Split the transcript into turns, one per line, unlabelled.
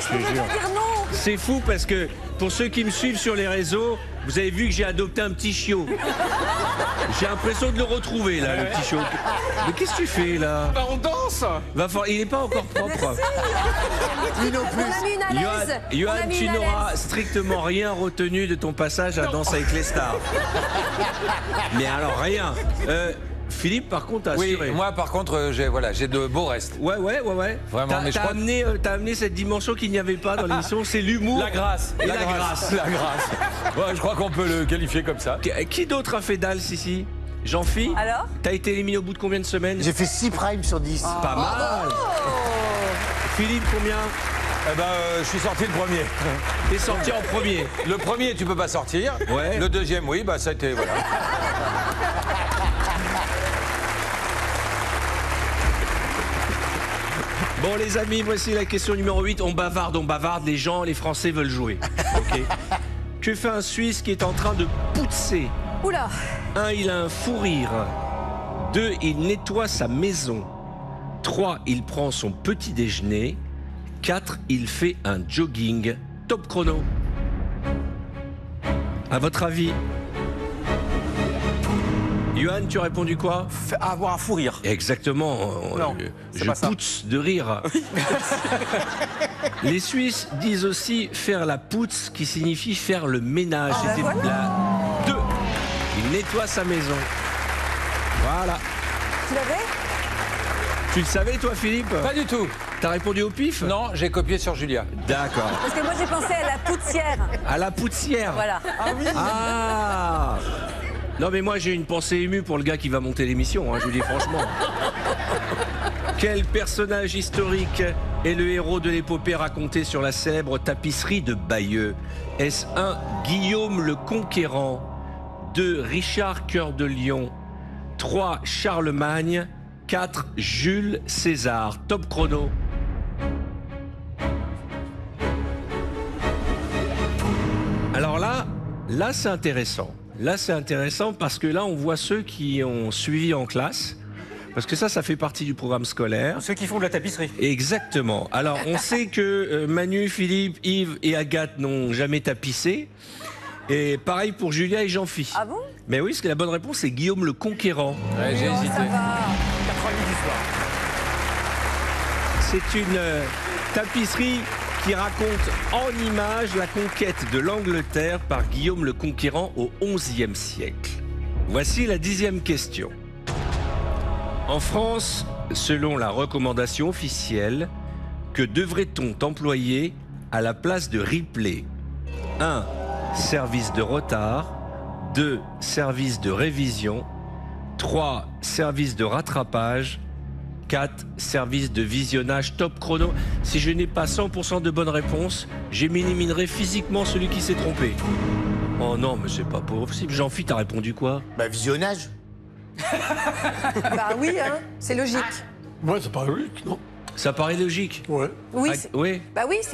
je te jure.
Dire non.
C'est fou parce que pour ceux qui me suivent sur les réseaux, vous avez vu que j'ai adopté un petit chiot. J'ai l'impression de le retrouver là, le petit chiot. Mais qu'est-ce que tu fais là?
Bah, on danse.
Il n'est pas encore propre.
On a mis une à l'aise.
Johan,
On a mis
tu
une à
n'auras
l'aise.
strictement rien retenu de ton passage à Danse avec les stars. Mais alors rien. Philippe, par contre, a
Oui,
assuré.
moi par contre, j'ai de beaux restes.
Ouais.
Vraiment, mais je
T'as
crois
amené cette dimension qu'il n'y avait pas dans l'émission, c'est l'humour.
La grâce.
Et la grâce.
La grâce. Ouais, je crois qu'on peut le qualifier comme ça.
Qui d'autre a fait Dals ici? Jean-Phi?
Alors?
T'as été éliminé au bout de combien de semaines?
J'ai fait 6 primes sur 10.
Pas mal. Philippe, combien?
Eh ben, je suis sorti le premier.
T'es sorti en premier.
Le premier, tu peux pas sortir.
Ouais.
Le deuxième, oui, bah ça a été, voilà.
Bon les amis, voici la question numéro 8. On bavarde, les gens, les Français veulent jouer. Ok. Que fait un Suisse qui est en train de pousser?
Oula.
1. Il a un fou rire. 2. Il nettoie sa maison. 3. Il prend son petit déjeuner. 4. Il fait un jogging. Top chrono. À votre avis? Johan, tu as répondu quoi?
Avoir un fou rire.
Exactement.
Non, c'est
je
pas ça.
pousse de rire. Les Suisses disent aussi faire la pousse, qui signifie faire le ménage.
Ah,
C'était
voilà.
la 2. Il nettoie sa maison. Voilà.
Tu l'avais?
Tu le savais, toi, Philippe?
Pas du tout.
T'as répondu au pif?
Non, j'ai copié sur Julia.
D'accord.
Parce que moi j'ai pensé à la poussière.
À la poussière.
Voilà.
Ah. Non, mais moi, j'ai une pensée émue pour le gars qui va monter l'émission, hein, je vous dis franchement. Quel personnage historique est le héros de l'épopée racontée sur la célèbre tapisserie de Bayeux? Est-ce 1. Guillaume le Conquérant? 2. Richard Cœur de Lion? 3. Charlemagne? 4. Jules César? Top chrono. Alors là c'est intéressant. Là, c'est intéressant parce que là, on voit ceux qui ont suivi en classe. Parce que ça fait partie du programme scolaire.
Ceux qui font de la tapisserie.
Exactement. Alors, on sait que Manu, Philippe, Yves et Agathe n'ont jamais tapissé. Et pareil pour Julia et Jean-Phi.
Ah bon?
Mais oui, parce que la bonne réponse, c'est Guillaume le Conquérant.
Ouais, j'ai
Oh,
hésité.
ça va.
88 d'histoire.
C'est une tapisserie qui raconte en images la conquête de l'Angleterre par Guillaume le Conquérant au XIe siècle. Voici la 10e question. En France, selon la recommandation officielle, que devrait-on employer à la place de Ripley? 1. Service de retard. 2. Service de révision. 3. Service de rattrapage. 4. Service de visionnage. Top chrono. Si je n'ai pas 100% de bonnes réponses, j'éliminerai physiquement celui qui s'est trompé. Oh non, mais c'est pas possible. Jean-Phi, t'as répondu quoi?
Bah, visionnage.
Bah oui, hein. C'est logique.
Ouais, c'est pas logique, non?
Ça paraît logique.
Ouais.
Oui.
Oui.
Bah oui.